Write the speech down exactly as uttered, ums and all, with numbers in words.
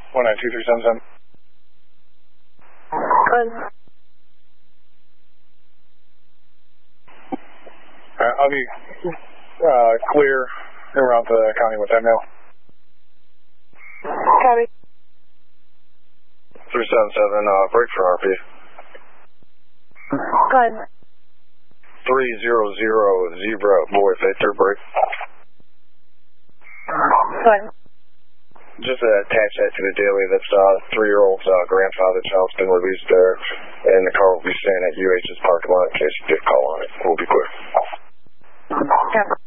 one nine two three seven seven. Good. Alright, I'll be uh, clear around the county with that mail. Copy. three seven seven, uh, break for R P. Good. three zero zero, Zebra, Boy, Victor, break. Good. Just uh, attach that to the daily. That's uh, three-year-old's uh, grandfather child's been released there, and the car will be staying at U H's parking lot in case you did call on it. We'll be quick. Copy.